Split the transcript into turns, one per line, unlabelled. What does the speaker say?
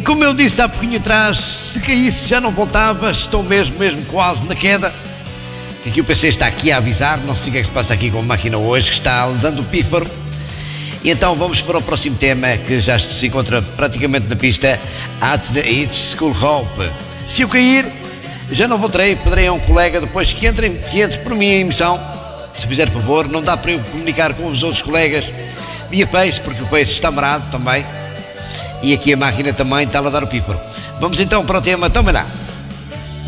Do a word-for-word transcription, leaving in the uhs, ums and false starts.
como eu disse há pouquinho atrás, se caísse já não voltava, estou mesmo, mesmo quase na queda. Que aqui o P C está aqui a avisar, não sei o que é que se passa aqui com a máquina hoje, que está dando o pífaro. E então vamos para o próximo tema, que já se encontra praticamente na pista, At the It's School Hope. Se eu cair, já não voltarei, pedirei a um colega depois que entre, que entre por mim em emissão, se fizer favor. Não dá para eu comunicar com os outros colegas via Face, porque o Face está marado também, e aqui a máquina também está a dar o pífaro. Vamos então para o tema, toma lá.